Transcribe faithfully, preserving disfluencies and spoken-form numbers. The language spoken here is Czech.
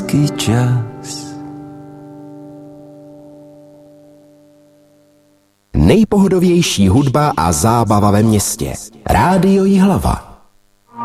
hezký čas. Nejpohodovější hudba a zábava ve městě. Rádio Jihlava.